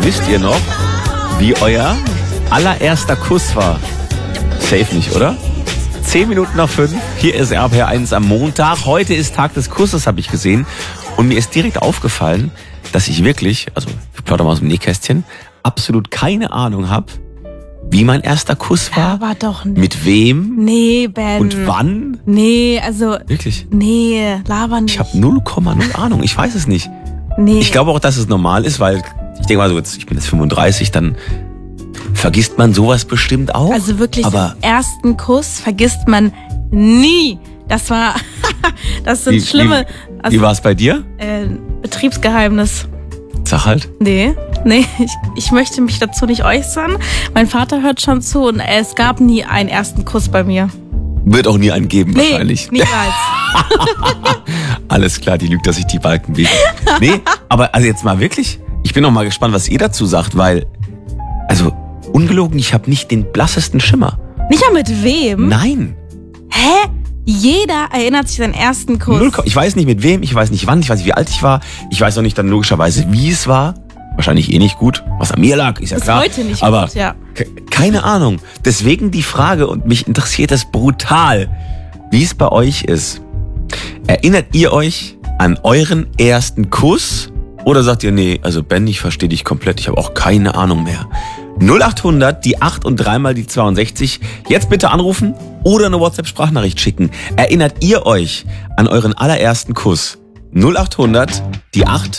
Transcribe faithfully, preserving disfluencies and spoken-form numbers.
wisst ihr noch, wie euer allererster Kuss war? Safe nicht, oder? Zehn Minuten nach fünf. Hier ist R P R eins am Montag. Heute ist Tag des Kusses, habe ich gesehen. Und mir ist direkt aufgefallen, dass ich wirklich, also ich plaudere mal aus dem Nähkästchen, absolut keine Ahnung habe, wie mein erster Kuss war. Aber doch nicht. Mit wem? Nee, Ben. Und wann? Nee, also... Wirklich? Nee, laber nicht. Ich habe null Komma null Ahnung. Ich weiß es nicht. Nee. Ich glaube auch, dass es normal ist, weil ich denke mal so, jetzt, ich bin jetzt fünfunddreißig, dann vergisst man sowas bestimmt auch. Also wirklich, aber den ersten Kuss vergisst man nie. Das war, das sind wie, schlimme... Wie, Also, wie war es bei dir? Äh, Betriebsgeheimnis. Sag halt. Nee, nee, ich, ich möchte mich dazu nicht äußern. Mein Vater hört schon zu und es gab nie einen ersten Kuss bei mir. Wird auch nie einen geben, Nee, wahrscheinlich. niemals. Alles klar, die lügt, dass ich die Balken biege. Nee, aber also jetzt mal wirklich, ich bin noch mal gespannt, was ihr dazu sagt, weil, also ungelogen, ich habe nicht den blassesten Schimmer. Nicht mal mit wem? Nein. Hä? Jeder erinnert sich an den ersten Kuss. Null, ich weiß nicht mit wem, ich weiß nicht wann, ich weiß nicht wie alt ich war, ich weiß auch nicht dann logischerweise wie es war. Wahrscheinlich eh nicht gut, was an mir lag, ist ja Ist klar. heute nicht aber gut, ja. ke- keine Ahnung. Deswegen die Frage, und mich interessiert das brutal, wie es bei euch ist. Erinnert ihr euch an euren ersten Kuss? Oder sagt ihr, nee, also Ben, ich verstehe dich komplett, ich habe auch keine Ahnung mehr. null acht hundert, die acht und dreimal die zweiundsechzig. Jetzt bitte anrufen oder eine WhatsApp-Sprachnachricht schicken. Erinnert ihr euch an euren allerersten Kuss? null acht hundert, die acht